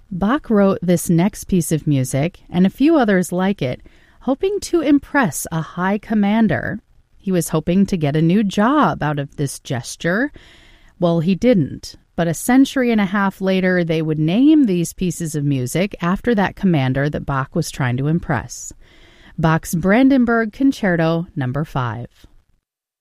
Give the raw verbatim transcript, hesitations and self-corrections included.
Bach wrote this next piece of music, and a few others like it, hoping to impress a high commander. He was hoping to get a new job out of this gesture. Well, he didn't. But a century and a half later, they would name these pieces of music after that commander that Bach was trying to impress. Bach's Brandenburg Concerto Number five.